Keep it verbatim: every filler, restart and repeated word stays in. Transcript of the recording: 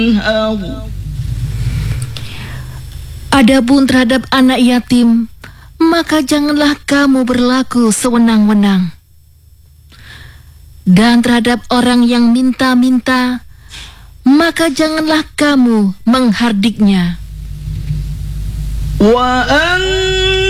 Adapun terhadap anak yatim, maka janganlah kamu berlaku sewenang-wenang. Dan terhadap orang yang minta-minta, maka janganlah kamu menghardiknya. Wa an